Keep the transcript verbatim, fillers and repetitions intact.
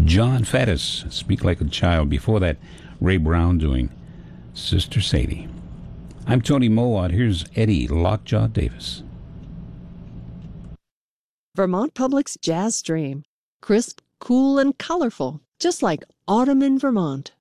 John Faddis, Speak Like a Child. Before that, Ray Brown doing Sister Sadie. I'm Tony Mowat. Here's Eddie Lockjaw Davis. Vermont Public's Jazz Stream. Crisp, cool, and colorful, just like autumn in Vermont.